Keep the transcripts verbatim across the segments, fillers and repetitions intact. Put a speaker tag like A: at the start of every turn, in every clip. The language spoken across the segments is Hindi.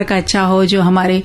A: का अच्छा हो, जो हमारे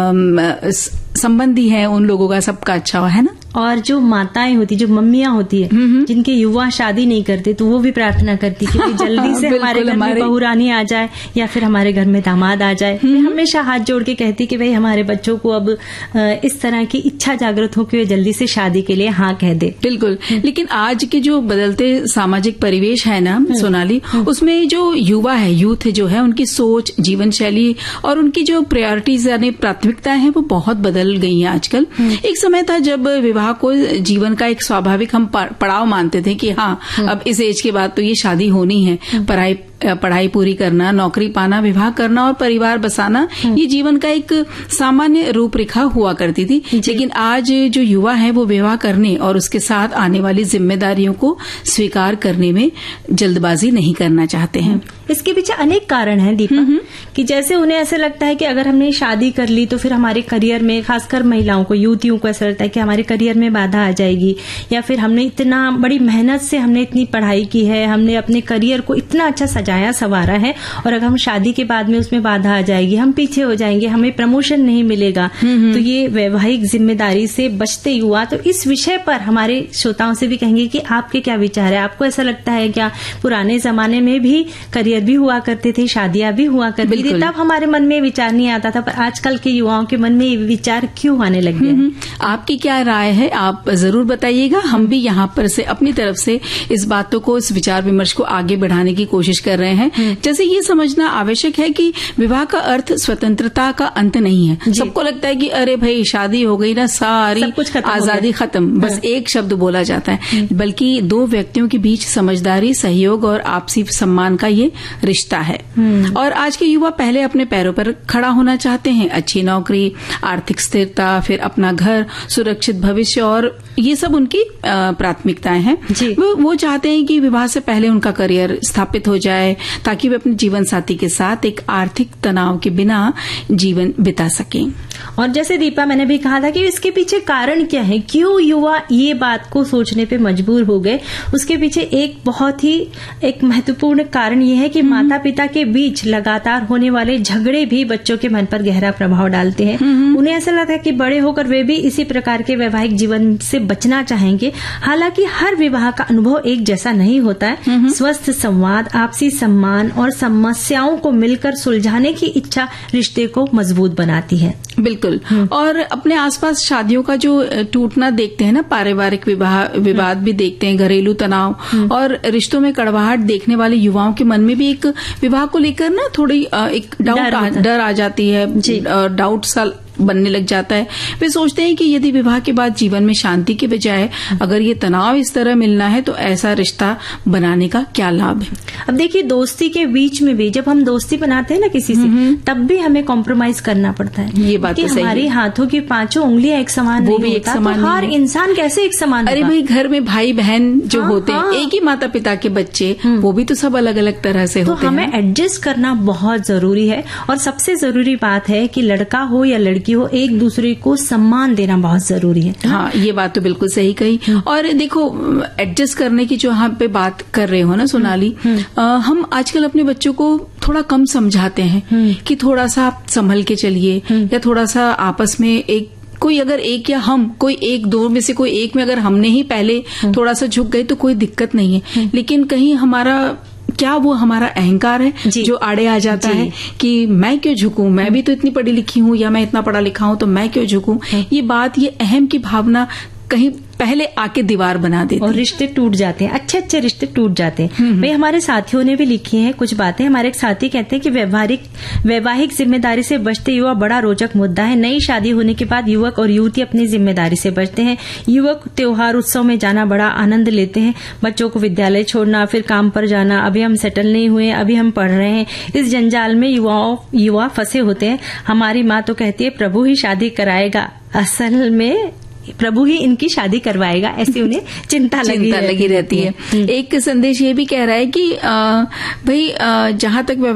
A: संबंधी हैं उन लोगों का सबका अच्छा हो, है ना।
B: और जो माताएं होती, जो मम्मियां होती है, जिनके युवा शादी नहीं करते, तो वो भी प्रार्थना करती कि जल्दी से हमारे घर में बहू रानी आ जाए या फिर हमारे घर में दामाद आ जाए। मैं हमेशा हाथ जोड़ के कहती कि भाई हमारे बच्चों को अब इस तरह की इच्छा जागृत हो कि वे जल्दी से शादी के लिए हाँ कह दे।
A: बिल्कुल। लेकिन आज के जो बदलते सामाजिक परिवेश है ना सोनाली, उसमें जो युवा है, यूथ जो है, उनकी सोच, जीवन शैली और उनकी जो प्रायोरिटीज यानी प्राथमिकताएं हैं वो बहुत बदल गई हैं आजकल। एक समय था जब विवाह को जीवन का एक स्वाभाविक हम पड़ाव मानते थे कि हाँ अब इस एज के बाद तो ये शादी होनी है, पढ़ाई पढ़ाई पूरी करना, नौकरी पाना, विवाह करना और परिवार बसाना, ये जीवन का एक सामान्य रूपरेखा हुआ करती थी। लेकिन आज जो युवा है वो विवाह करने और उसके साथ आने वाली जिम्मेदारियों को स्वीकार करने में जल्दबाजी नहीं करना चाहते हैं।
B: इसके पीछे अनेक कारण हैं दीपा, कि जैसे उन्हें ऐसा लगता है कि अगर हमने शादी कर ली तो फिर हमारे करियर में, खासकर महिलाओं को, युवतियों को ऐसा लगता है कि हमारे करियर में बाधा आ जाएगी, या फिर हमने इतना बड़ी मेहनत से हमने इतनी पढ़ाई की है, हमने अपने करियर को इतना अच्छा सजाया संवारा है, और अगर हम शादी के बाद में उसमें बाधा आ जाएगी, हम पीछे हो जाएंगे, हमें प्रमोशन नहीं मिलेगा। तो ये वैवाहिक जिम्मेदारी से बचते युवा, तो इस विषय पर हमारे श्रोताओं से भी कहेंगे कि आपके क्या विचार है? आपको ऐसा लगता है क्या पुराने जमाने में भी करियर भी हुआ करते थे, शादियां भी हुआ करती थी, तब हमारे मन में विचार नहीं आता था, पर आजकल के युवाओं के मन में विचार क्यों आने लग गए?
A: आपकी क्या राय है, आप जरूर बताइएगा। हम भी यहाँ पर से अपनी तरफ से इस बातों को, इस विचार विमर्श को आगे बढ़ाने की कोशिश कर रहे हैं। जैसे ये समझना आवश्यक है कि विवाह का अर्थ स्वतंत्रता का अंत नहीं है। सबको लगता है कि अरे भाई शादी हो गई ना, सारी आजादी खत्म, बस एक शब्द बोला जाता है, बल्कि दो व्यक्तियों के बीच समझदारी, सहयोग और आपसी सम्मान का ये रिश्ता है। और आज के युवा पहले अपने पैरों पर खड़ा होना चाहते हैं, अच्छी नौकरी, आर्थिक स्थिरता, फिर अपना घर, सुरक्षित भविष्य, और ये सब उनकी प्राथमिकताएं हैं। वो, वो चाहते हैं कि विवाह से पहले उनका करियर स्थापित हो जाए ताकि वे अपने जीवन साथी के साथ एक आर्थिक तनाव के बिना जीवन बिता सकें।
B: और जैसे दीपा मैंने भी कहा था कि इसके पीछे कारण क्या है, क्यों युवा ये बात को सोचने पे मजबूर हो गए, उसके पीछे एक बहुत ही एक महत्वपूर्ण कारण ये है कि माता पिता के बीच लगातार होने वाले झगड़े भी बच्चों के मन पर गहरा प्रभाव डालते हैं। उन्हें ऐसा लगता है कि बड़े होकर वे भी इसी प्रकार के वैवाहिक जीवन से बचना चाहेंगे। हालांकि हर विवाह का अनुभव एक जैसा नहीं होता है। स्वस्थ संवाद, आपसी सम्मान और समस्याओं को मिलकर सुलझाने की इच्छा रिश्ते को मजबूत बनाती है।
A: बिल्कुल। और अपने आसपास शादियों का जो टूटना देखते हैं ना, पारिवारिक विवाह विवाद भी देखते हैं, घरेलू तनाव और रिश्तों में कड़वाहट देखने वाले युवाओं के मन में भी एक विवाह को लेकर ना थोड़ी एक डाउट डर आ जाती है, डाउट सा बनने लग जाता है। वे सोचते हैं कि यदि विवाह के बाद जीवन में शांति के बजाय अगर ये तनाव इस तरह मिलना है तो ऐसा रिश्ता बनाने का क्या लाभ है।
B: अब देखिए, दोस्ती के बीच में भी जब हम दोस्ती बनाते हैं ना किसी से, तब भी हमें कॉम्प्रोमाइज करना पड़ता है।
A: ये बात तो सही है।
B: हमारी हाथों की पांचों उंगलियां एक समान
A: वो
B: नहीं
A: भी
B: होता,
A: एक समान
B: तो हर इंसान कैसे एक समान?
A: अरे भाई, घर में भाई बहन जो
B: हाँ,
A: होते हैं,
B: हाँ।
A: एक ही माता पिता के बच्चे, वो भी तो सब अलग अलग तरह से
B: तो
A: होते हैं।
B: हमें एडजस्ट करना बहुत जरूरी है। और सबसे जरूरी बात है कि लड़का हो या लड़की हो, एक दूसरे को सम्मान देना बहुत जरूरी है।
A: हाँ, ये बात तो बिल्कुल सही कही। और देखो, एडजस्ट करने की जो हम पे बात कर रहे हो ना सोनाली, आ, हम आजकल अपने बच्चों को थोड़ा कम समझाते हैं कि थोड़ा सा आप संभल के चलिए, या थोड़ा सा आपस में एक कोई अगर एक या हम कोई एक दो में से कोई एक में अगर हमने ही पहले थोड़ा सा झुक गए तो कोई दिक्कत नहीं है। लेकिन कहीं हमारा क्या वो हमारा अहंकार है जो आड़े आ जाता है कि मैं क्यों झुकूं, मैं भी तो इतनी पढ़ी लिखी हूं, या मैं इतना पढ़ा लिखा हूं तो मैं क्यों झुकूं। ये बात, ये अहम की भावना कहीं पहले आके दीवार बना देती
B: और रिश्ते टूट जाते हैं, अच्छे अच्छे रिश्ते टूट जाते हैं। भाई, हमारे साथियों ने भी लिखी हैं कुछ बातें। हमारे एक साथी कहते हैं कि व्यवहारिक वैवाहिक जिम्मेदारी से बचते युवा बड़ा रोचक मुद्दा है। नई शादी होने के बाद युवक और युवती अपनी जिम्मेदारी से बचते हैं। युवक त्योहार उत्सव में जाना बड़ा आनंद लेते हैं, बच्चों को विद्यालय छोड़ना, फिर काम पर जाना, अभी हम सेटल नहीं हुए, अभी हम पढ़ रहे हैं, इस जंजाल में युवाओं युवा फंसे होते हैं। हमारी माँ तो कहती है प्रभु ही शादी कराएगा, असल में प्रभु ही इनकी शादी करवाएगा, ऐसी उन्हें चिंता लगी
A: चिंता
B: रहती,
A: लगी रहती है। एक संदेश ये भी कह रहा है कि भाई जहां तक वैवाहिक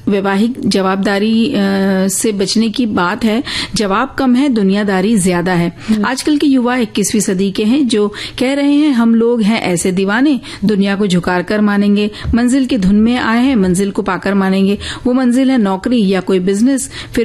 A: वैवाहिक जवाबदारी से बचने की बात है, जवाब कम है, दुनियादारी ज्यादा है। आजकल के युवा इक्कीसवीं सदी के हैं जो कह रहे हैं हम लोग हैं ऐसे दीवाने, दुनिया को झुकार कर मानेंगे, मंजिल की धुन में आए हैं, मंजिल को पाकर मानेंगे। वो मंजिल है नौकरी या कोई बिजनेस, फिर